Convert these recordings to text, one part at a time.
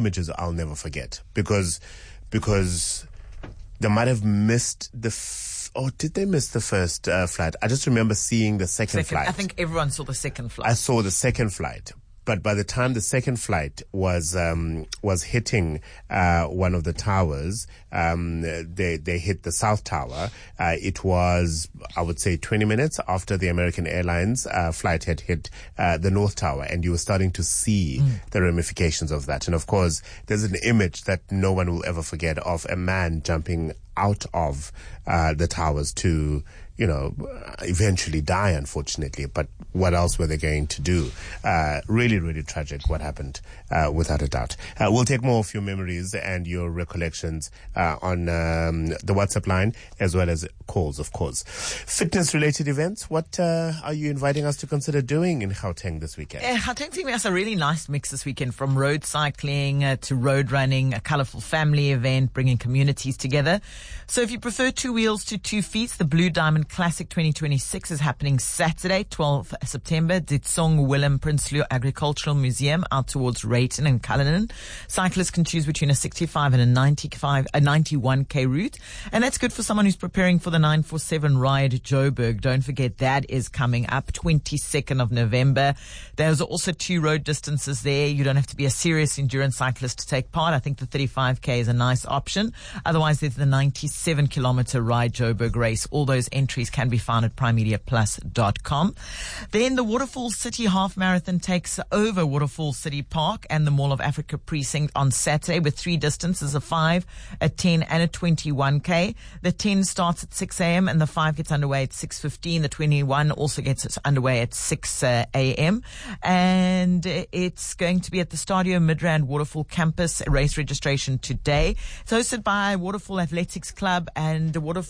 images I'll never forget because they might have missed or did they miss the first flight? I just remember seeing the second flight. I think everyone saw the second flight. I saw the second flight. But by the time the second flight was hitting one of the towers, they hit the South Tower. It was, I would say, 20 minutes after the American Airlines flight had hit the North Tower, and you were starting to see the ramifications of that. And of course, there's an image that no one will ever forget of a man jumping out of the towers to, eventually die, unfortunately. But what else were they going to do? Really, really tragic what happened, without a doubt. We'll take more of your memories and your recollections on the WhatsApp line, as well as calls, of course. Fitness-related events, what are you inviting us to consider doing in Gauteng this weekend? Gauteng has a really nice mix this weekend, from road cycling to road running, a colourful family event, bringing communities together. So if you prefer 2 wheels to 2 feet, the Blue Diamond Classic 2026 is happening Saturday, 12th September, Ditsong Willem Prinsloo Agricultural Museum out towards Rayton and Cullinan. Cyclists can choose between a 65 and a 91k route. And that's good for someone who's preparing for the 947 ride Joburg. Don't forget that is coming up 22nd of November. There's also 2 road distances there. You don't have to be a serious endurance cyclist to take part. I think the 35k is a nice option. Otherwise, there's the 97-kilometer ride Joburg race. All those entries can be found at primemediaplus.com. Then the Waterfall City Half Marathon takes over Waterfall City Park and the Mall of Africa precinct on Saturday with 3 distances, a 5, a 10 and a 21k. The 10 starts at 6 a.m. and the 5 gets underway at 6:15. The 21 also gets underway at 6 a.m. And it's going to be at the Stadio Midrand Waterfall campus. Race registration today. It's hosted by Waterfall Athletics Club and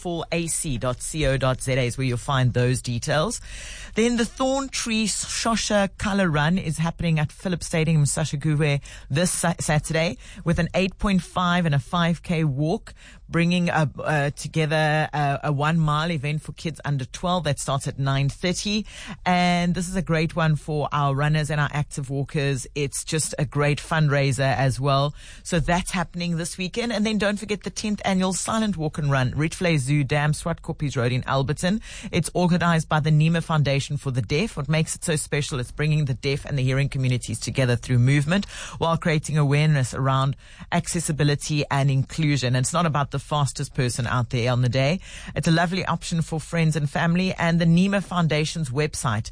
waterfallac.co.za is where you'll find those details. Then the Thorn Tree Shosha Color Run is happening at Phillips Stadium in Sashaguve this Saturday with an 8.5 and a 5k walk, bringing together a 1 mile event for kids under 12 that starts at 9:30. And this is a great one for our runners and our active walkers. It's just a great fundraiser as well. So that's happening this weekend. And then don't forget the 10th annual Silent Walk and Run, Richvlei Zoo Dam, Swartkoppies Road in Alberton. It's organized by the Nima Foundation for the Deaf. What makes it so special is bringing the deaf and the hearing communities together through movement while creating awareness around accessibility and inclusion. And it's not about the fastest person out there on the day. It's a lovely option for friends and family. And the Nima Foundation's website,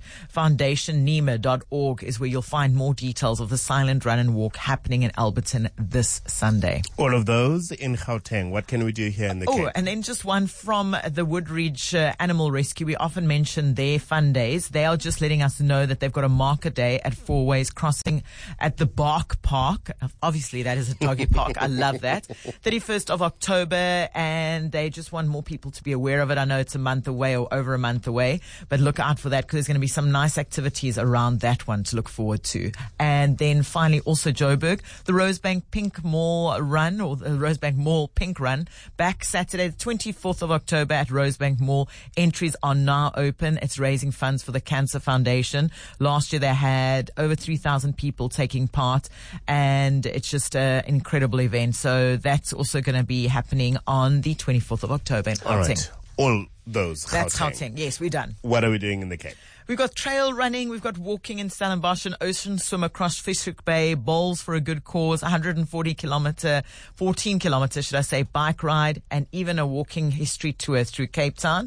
foundationnima.org, is where you'll find more details of the Silent Run and Walk happening in Alberton this Sunday. All of those in Gauteng. What can we do here in the Cape? And then just one from the Woodridge Animal Rescue. We often mention their fun days. They are just letting us know that they've got a market day at Four Ways Crossing at the Bark Park. Obviously, that is a doggy park. I love that. 31st of October, and they just want more people to be aware of it. I know it's a month away or over a month away, but look out for that because there's going to be some nice activities around that one to look forward to. And then finally, also Joburg, the Rosebank Pink Mall Run, or the Rosebank Mall Pink Run, back Saturday, the 24th of October at Rosebank Mall. Entries are now open. It's raising funds for the Cancer Foundation. Last year they had over 3,000 people taking part, and it's just an incredible event. So that's also going to be happening on the 24th of October in Gauteng. All right. All those. That's Gauteng. Yes, we're done. What are we doing in the Cape? We've got trail running, we've got walking in Stellenbosch, an ocean swim across Fishhook Bay, bowls for a good cause, 14 kilometer, should I say, bike ride, and even a walking history tour through Cape Town.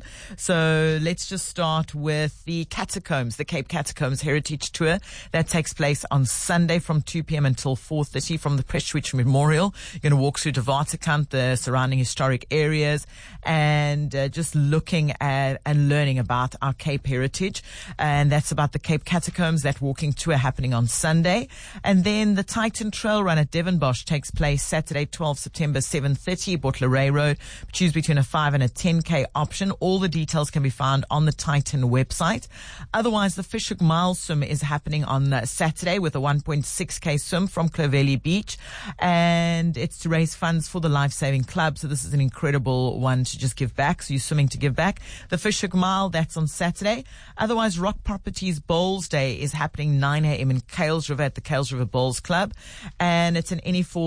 So let's just start with the Catacombs, the Cape Catacombs Heritage Tour. That takes place on Sunday from 2 p.m. until 4:30 from the Prestwich Memorial. You're going to walk through the Waterkant, the surrounding historic areas, and just looking at and learning about our Cape heritage. And that's about the Cape Catacombs, that walking tour happening on Sunday. And then the Titan Trail Run at Devonbosch takes place Saturday, 12 September, 7:30, Bottleray Road. Choose between a 5 and a 10k option. All the details can be found on the Titan website. Otherwise, the Fishhook Mile Swim is happening on Saturday with a 1.6k swim from Clovelly Beach. And it's to raise funds for the Life Saving Club. So this is an incredible one to just give back. So you're swimming to give back. The Fishhook Mile, that's on Saturday. Otherwise, Rock Properties Bowls Day is happening 9 a.m. in Kales River at the Kales River Bowls Club. And it's an any4